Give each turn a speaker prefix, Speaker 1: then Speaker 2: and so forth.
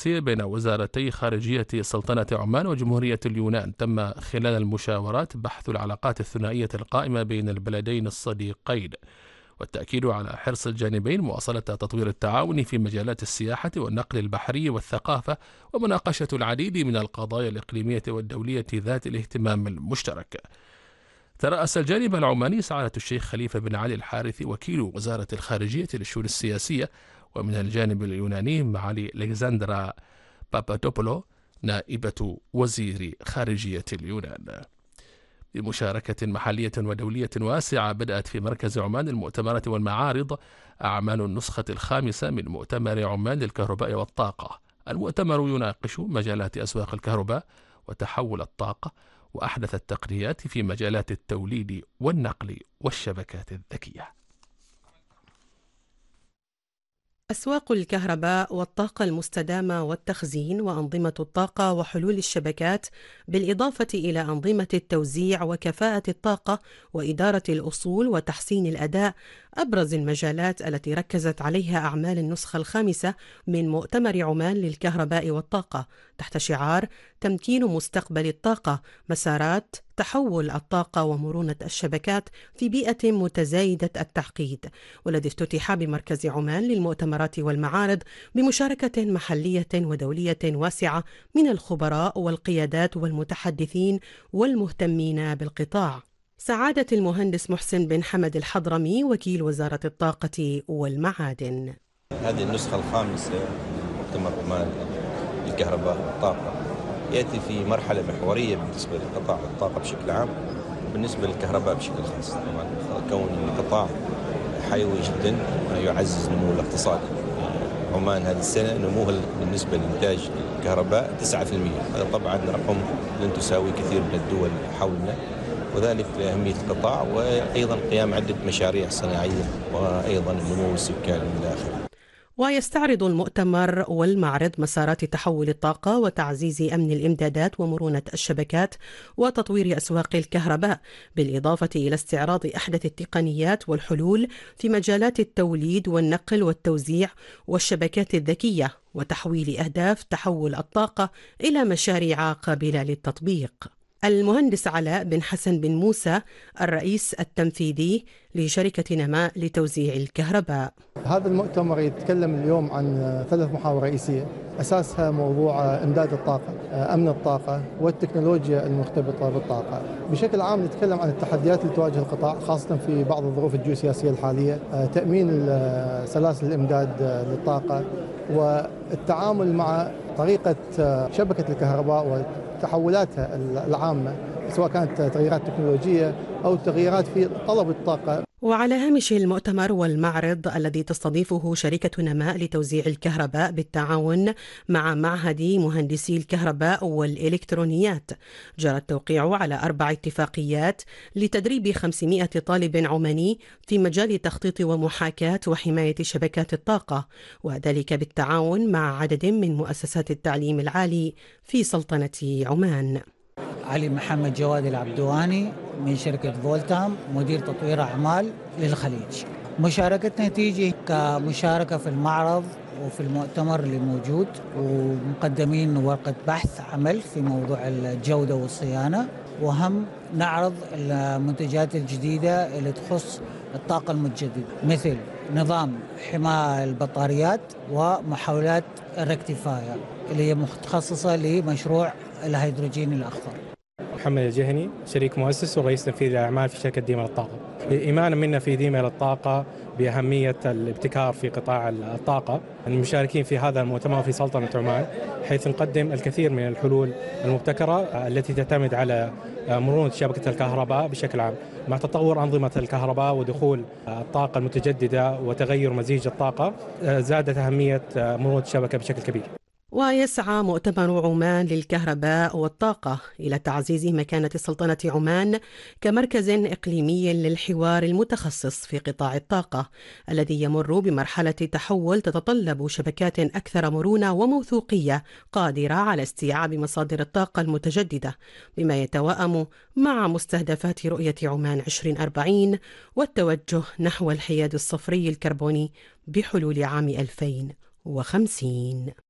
Speaker 1: السياسي بين وزارتي خارجية سلطنة عمان وجمهورية اليونان تم خلال المشاورات بحث العلاقات الثنائية القائمة بين البلدين الصديقين، والتأكيد على حرص الجانبين مواصلة تطوير التعاون في مجالات السياحة والنقل البحري والثقافة، ومناقشة العديد من القضايا الإقليمية والدولية ذات الاهتمام المشترك. ترأس الجانب العماني سعادة الشيخ خليفة بن علي الحارثي وكيل وزارة الخارجية للشؤون السياسية، ومن الجانب اليوناني معالي ألكسندرا بابادوبولو نائبة وزير خارجية اليونان. بمشاركة محلية ودولية واسعة بدأت في مركز عمان للمؤتمرات والمعارض أعمال النسخة الخامسة من مؤتمر عمان للكهرباء والطاقة. المؤتمر يناقش مجالات أسواق الكهرباء وتحول الطاقة وأحدث التقنيات في مجالات التوليد والنقل والشبكات الذكية.
Speaker 2: أسواق الكهرباء والطاقة المستدامة والتخزين وأنظمة الطاقة وحلول الشبكات، بالإضافة إلى أنظمة التوزيع وكفاءة الطاقة وإدارة الأصول وتحسين الأداء، أبرز المجالات التي ركزت عليها أعمال النسخة الخامسة من مؤتمر عمان للكهرباء والطاقة تحت شعار تمكين مستقبل الطاقة، مسارات تحول الطاقة ومرونة الشبكات في بيئة متزايدة التعقيد، والذي افتتح بمركز عمان للمؤتمرات والمعارض بمشاركة محلية ودولية واسعة من الخبراء والقيادات والمتحدثين والمهتمين بالقطاع. سعادة المهندس محسن بن حمد الحضرمي وكيل وزارة الطاقة والمعادن:
Speaker 3: هذه النسخة الخامسة من مؤتمر عمان للكهرباء والطاقة يأتي في مرحلة محورية بالنسبة لقطاع الطاقة بشكل عام وبالنسبة للكهرباء بشكل خاص، طبعا كون القطاع حيوي جدا ويعزز نمو الاقتصاد. عمان هذه السنة نموها بالنسبة لإنتاج الكهرباء 9%، هذا طبعا رقم لن تساوي كثير من الدول حولنا، وذلك لأهمية القطاع وأيضا قيام عدة مشاريع صناعية وأيضا النمو السكاني إلى آخره.
Speaker 2: ويستعرض المؤتمر والمعرض مسارات تحول الطاقة وتعزيز أمن الإمدادات ومرونة الشبكات وتطوير أسواق الكهرباء، بالإضافة إلى استعراض أحدث التقنيات والحلول في مجالات التوليد والنقل والتوزيع والشبكات الذكية، وتحويل أهداف تحول الطاقة إلى مشاريع قابلة للتطبيق. المهندس علاء بن حسن بن موسى الرئيس التنفيذي لشركة نماء لتوزيع الكهرباء:
Speaker 4: هذا المؤتمر يتكلم اليوم عن 3 محاور رئيسية، أساسها موضوع إمداد الطاقة، أمن الطاقة، والتكنولوجيا المرتبطة بالطاقة. بشكل عام نتكلم عن التحديات اللي تواجه القطاع خاصة في بعض الظروف الجيوسياسية الحالية، تأمين سلاسل الإمداد للطاقة، والتعامل مع طريقة شبكة الكهرباء وتحولاتها العامة، سواء كانت تغييرات تكنولوجية أو تغييرات في طلب الطاقة.
Speaker 2: وعلى هامش المؤتمر والمعرض الذي تستضيفه شركة نماء لتوزيع الكهرباء بالتعاون مع معهد مهندسي الكهرباء والإلكترونيات، جرى التوقيع على 4 اتفاقيات لتدريب 500 طالب عماني في مجال تخطيط ومحاكاة وحماية شبكات الطاقة، وذلك بالتعاون مع عدد من مؤسسات التعليم العالي في سلطنة عمان.
Speaker 5: علي محمد جواد العبدواني من شركة فولتام، مدير تطوير أعمال للخليج. مشاركتنا تيجي كمشاركة في المعرض وفي المؤتمر اللي موجود، ومقدمين ورقة بحث عمل في موضوع الجودة والصيانة، وهم نعرض المنتجات الجديدة اللي تخص الطاقة المتجددة مثل نظام حماية البطاريات ومحاولات الركتيفاير اللي هي متخصصة لمشروع الهيدروجين الأخضر.
Speaker 6: محمد الجهني، شريك مؤسس ورئيس تنفيذي الأعمال في شركة ديمل الطاقة. إيمانا منا في ديمل الطاقة بأهمية الابتكار في قطاع الطاقة، المشاركين في هذا المؤتمر في سلطنة عمان، حيث نقدم الكثير من الحلول المبتكرة التي تعتمد على مرونة شبكة الكهرباء بشكل عام، مع تطور أنظمة الكهرباء ودخول الطاقة المتجددة وتغير مزيج الطاقة، زادت أهمية مرونة الشبكة بشكل كبير.
Speaker 2: ويسعى مؤتمر عمان للكهرباء والطاقة إلى تعزيز مكانة سلطنة عمان كمركز إقليمي للحوار المتخصص في قطاع الطاقة، الذي يمر بمرحلة تحول تتطلب شبكات أكثر مرونة وموثوقية قادرة على استيعاب مصادر الطاقة المتجددة، بما يتوائم مع مستهدفات رؤية عمان 2040 والتوجه نحو الحياد الصفري الكربوني بحلول عام 2050.